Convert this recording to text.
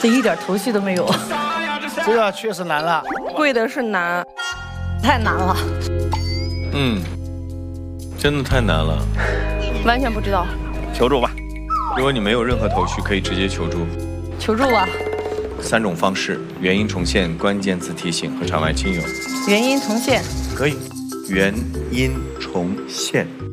这一点头绪都没有。 这个确实难了， 贵的是难， 太难了。 真的太难了。 完全不知道。 求助吧。 如果你没有任何头绪，可以直接求助。 求助吧。 3种方式：原因重现、关键词提醒和场外亲友。 原因重现。 可以。原因重现。